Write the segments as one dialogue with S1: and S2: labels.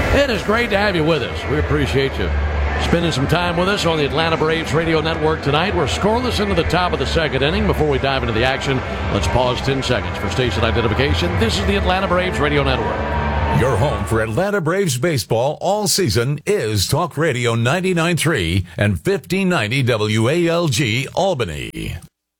S1: It is great to have you with us. We appreciate you spending some time with us on the Atlanta Braves Radio Network tonight. We're scoreless into the top of the second inning. Before we dive into the action, let's pause 10 seconds for station identification. This is the Atlanta Braves Radio Network.
S2: Your home for Atlanta Braves baseball all season is Talk Radio 99.3 and 1590 WALG Albany.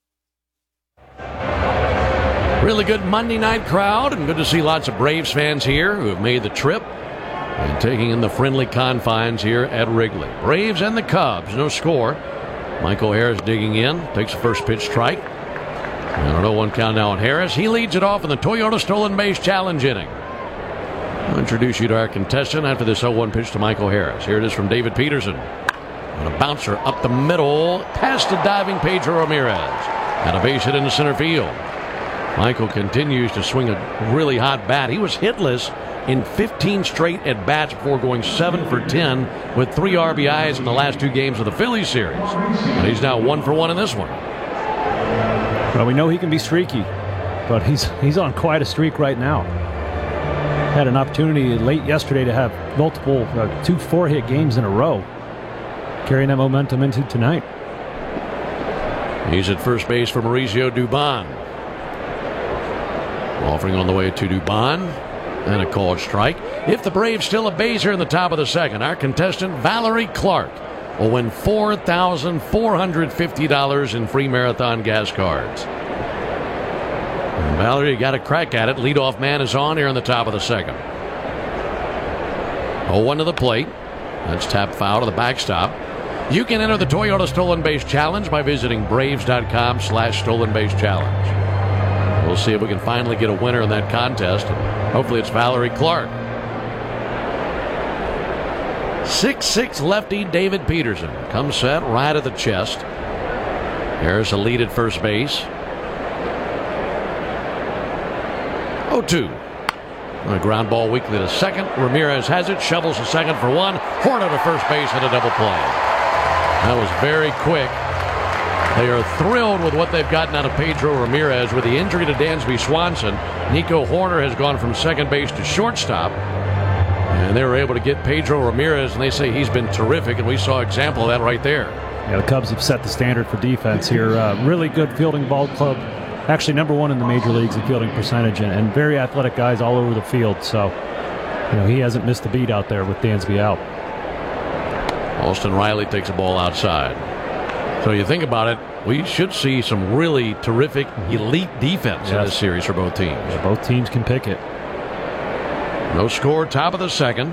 S1: Really good Monday night crowd, and good to see lots of Braves fans here who have made the trip and taking in the friendly confines here at Wrigley. Braves and the Cubs, no score. Michael Harris digging in, takes the first pitch strike. And an 0-1 count now on Harris. He leads it off in the Toyota Stolen Base Challenge inning. I'll introduce you to our contestant after this 0-1 pitch to Michael Harris. Here it is from David Peterson. And a bouncer up the middle, past the diving Pedro Ramirez. And a base hit into center field. Michael continues to swing a really hot bat. He was hitless in 15 straight at-bats before going 7 for 10 with 3 RBIs in the last 2 games of the Phillies series. And he's now 1 for 1 in this one.
S3: Well, we know he can be streaky, but he's on quite a streak right now. Had an opportunity late yesterday to have multiple 2 4-hit games in a row, carrying that momentum into tonight.
S1: He's at first base for Mauricio Dubon. Offering on the way to Dubon. And a called strike. If the Braves still a base here in the top of the second, our contestant Valerie Clark will win $4,450 in free marathon gas cards. And Valerie, you got a crack at it. Leadoff man is on here in the top of the second. 0-1 to the plate. That's tapped foul to the backstop. You can enter the Toyota Stolen Base Challenge by visiting Braves.com/Stolen Base Challenge. We'll see if we can finally get a winner in that contest. Hopefully it's Valerie Clark. 6'6" lefty David Peterson comes set right at the chest. Harris a lead at first base. 0-2. A ground ball weakly to second. Ramirez has it, shovels to second for 1. Horner to first base and a double play. That was very quick. They are thrilled with what they've gotten out of Pedro Ramirez. With the injury to Dansby Swanson, Nico Horner has gone from second base to shortstop. And they were able to get Pedro Ramirez, and they say he's been terrific, and we saw an example of that right there.
S3: Yeah, the Cubs have set the standard for defense here. Really good fielding ball club. Actually, #1 in the major leagues in fielding percentage, and very athletic guys all over the field. So, he hasn't missed a beat out there with Dansby out.
S1: Austin Riley takes a ball outside. So you think about it, we should see some really terrific, elite defense in this series for both teams.
S3: Yeah, both teams can pick it.
S1: No score, top of the second.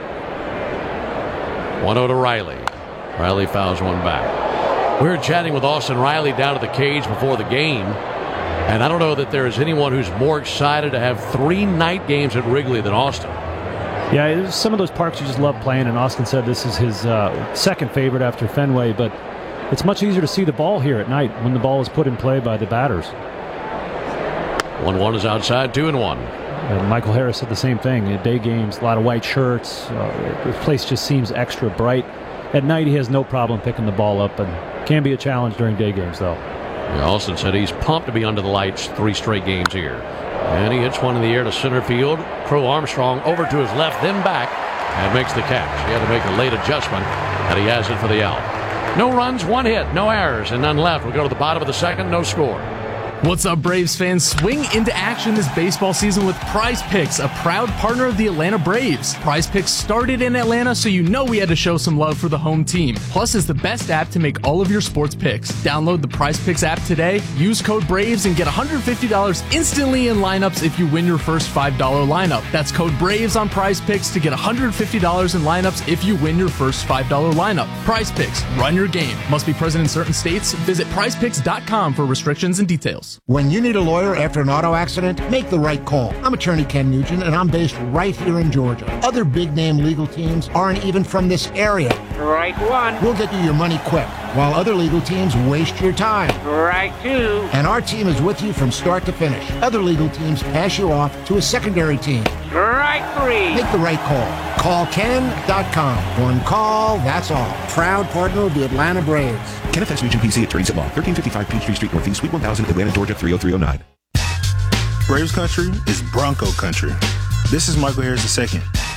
S1: 1-0 to Riley. Riley fouls one back. We were chatting with Austin Riley down at the cage before the game, and I don't know that there is anyone who's more excited to have 3 night games at Wrigley than Austin.
S3: Yeah, some of those parks you just love playing, and Austin said this is his second favorite after Fenway, but it's much easier to see the ball here at night when the ball is put in play by the batters.
S1: 1-1 is outside, 2-1.
S3: Michael Harris said the same thing. In day games, a lot of white shirts. The place just seems extra bright. At night, he has no problem picking the ball up, and can be a challenge during day games, though.
S1: Yeah, Austin said he's pumped to be under the lights 3 straight games here. And he hits one in the air to center field. Crow Armstrong over to his left, then back, and makes the catch. He had to make a late adjustment, and he has it for the out. No runs, 1 hit, no errors, and none left. We go to the bottom of the second, no score.
S4: What's up, Braves fans? Swing into action this baseball season with Prize Picks, a proud partner of the Atlanta Braves. Prize Picks started in Atlanta, so you know we had to show some love for the home team. Plus, it's the best app to make all of your sports picks. Download the Prize Picks app today, use code BRAVES, and get $150 instantly in lineups if you win your first $5 lineup. That's code BRAVES on Prize Picks to get $150 in lineups if you win your first $5 lineup. Prize Picks, run your game. Must be present in certain states. Visit prizepicks.com for restrictions and details.
S5: When you need a lawyer after an auto accident, make the right call. I'm attorney Ken Nugent, and I'm based right here in Georgia. Other big-name legal teams aren't even from this area.
S6: Right one.
S5: We'll get you your money quick, while other legal teams waste your time.
S6: Right two.
S5: And our team is with you from start to finish. Other legal teams pass you off to a secondary team.
S6: Right three.
S5: Make the right call. Call Ken.com. One call, that's all. Proud partner of the Atlanta Braves.
S7: Kenneth S. Nugent, PC, attorneys at law, 1355 Peachtree Street Northeast, Suite 1000, Atlanta, Georgia, 30309.
S8: Braves country is Bronco country. This is Michael Harris II.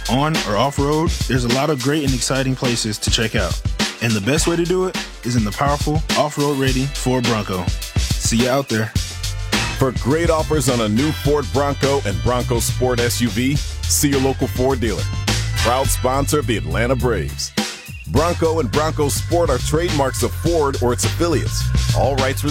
S8: On or off-road, there's a lot of great and exciting places to check out. And the best way to do it is in the powerful, off-road ready Ford Bronco. See you out there.
S9: For great offers on a new Ford Bronco and Bronco Sport SUV, see your local Ford dealer. Proud sponsor of the Atlanta Braves. Bronco and Bronco Sport are trademarks of Ford or its affiliates. All rights reserved.